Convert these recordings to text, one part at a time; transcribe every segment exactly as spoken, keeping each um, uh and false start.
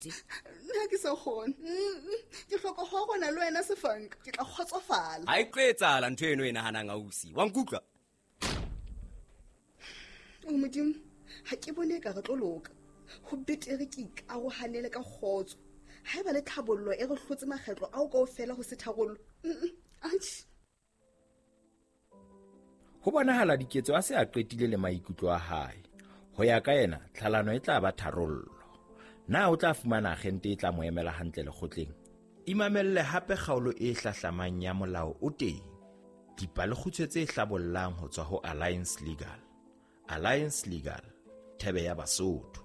Nna ke sa kgone. Ke hloka ho gona le wena Sefanka. Ke tla kgotsofala. Ha e qetsa la ntho eno e nahanang ausi. Wa nkutlwa? O modimo, ha ke bone ka re tlo loka. Ho betere ke ikarohanele ka kgotso. Ha eba le tlhabollo e re hlotse makgetlo ao kaofela ho se tharollo. Atjhe. Ho bonahala diketso a se a qetile le maikutlo a hae. Ho ya ka yena, tlhalano e tla ba tharollo. Na o tla fumana agente e tla mo emela hantle lekgotleng. Imamelle hape kgaolo e hlahlamang ya molao o teng. Dipalekgutshwe tse hlabollang ho tswa ho Alliance Legal. Alliance Legal, thebe ya Basotho.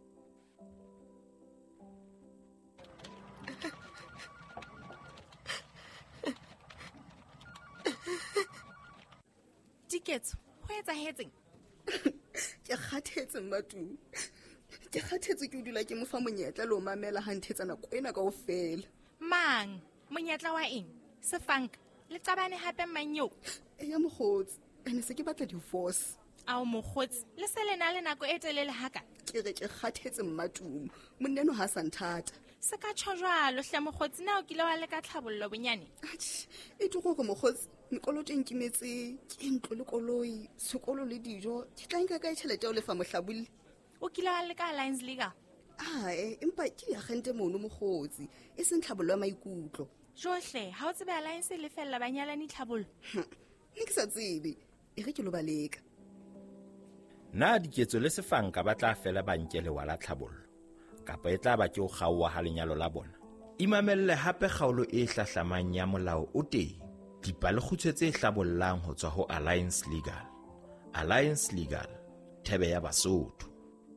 Diketso, ho etsahetseng? Ke kgathetse Matu. Ke kgathetse ke dula ke mo fa monyetla le o mamela ha nthetsa nako ena kaofela. Mang? Monyetla wa eng? Sefanka, le qabane hape manyeo. E ya mokgotsi, ene se ke batla divorce. Ao mokgotsi, le se le na le nako e telele haka. Ke re ke kgathetse Matu. Monneno ha santhata. Se ka tjhojwalo hle mokgotsi na o kile wa le ka tlhabollo bonyane. Atjhe, e tlo go mokgotsi, mekoloto e nkimetse, ke ntlo le koloi, sekolo le dijo, ke tla nka ka tjhelete o le fa mohlabulle. O kile wa le ka Alliance Legal? Ai, empa ke ya gente mono mokgotsi, e seng tlhabollo ya maikutlo. Johle, ha o tsebe Alliance le fella banyalani tlhabollo. Ne ke sa tsebe, e re ke lo baleka. Na diketso le Sefanka ba tla fela ba nke lewa la tlhabollo, kapa e tla ba ke o kgaoha ha lenyalo la bona. Imamelle hape kgaolo e hlahlamang ya molao o teng. Dipalekgutshwe tse hlabollang ho tswa ho Alliance Legal. Alliance Legal, thebe ya Basotho.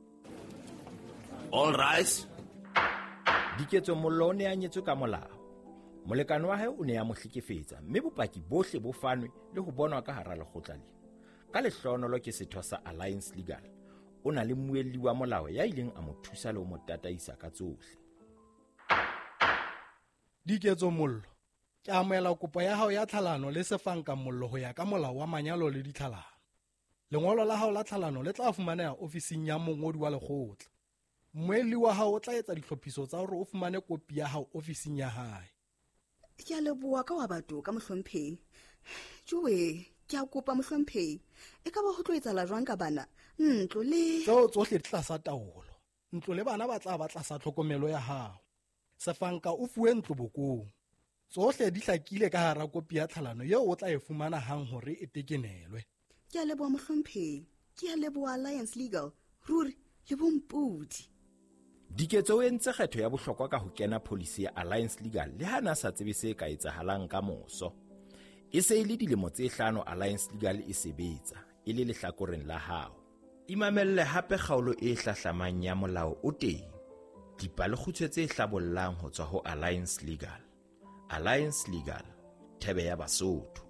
All right. Diketso mollo o ne a nyetswe ka molao. Molekane wa hae o ne ya mo hlekefetsa, mme bopaki bohle bo fanwe le ho bonwa ka hara lekgotla lena. Ka lehlohonolo ke setho sa Alliance Legal, o na le mmuelli wa molao ya ileng a mo thusa le ho mo tataisa ka tsohle. Diketso mollo, ke amohela kopo ya hao ya tlhalano le Sefanka mollo ho ya ka molao wa manyalo le ditlhalano. Lengolo la hao la tlhalano le tla fumaneha ofising ya mongodi wa lekgotla. Mmuelli wa hao o tla etsa dihlophiso tsa hore o fumane kopi ya hao ofising ya hae. Ke a leboha ka wa batho ka mohlomphehi. Joe, ke a kopa mohlomphehi. E ka ba ho tlo etsahala jwang ka bana? Ntlo le Tseo tsohle di tlasa taolo. Ntlo le bana ba tla ba tlasa tlhokomelo ya hao. Sefanka o fuwe ntlo bokong. Tsohle di hlakile ka hara kopi ya tlhalano eo o tla e fumana hang hore e tekenelwe. Ke a leboha mohlomphehi. Ke a leboha Alliance Legal. Ruri, le bompudi. Diketso o entse kgetho ya bohlokwa ka ho kena policy ya Alliance Legal le hana sa tsebe se ka etsahalang ka moso. E se ile dilemo tse hlano Alliance Legal e sebetsa, e le lehlakoreng la hao. Imamelle hape kgaolo e hlahlamang ya molao o teng. Dipalekgutshwe tse hlabollang ho tswa ho Alliance Legal. Alliance Legal, thebe ya Basotho.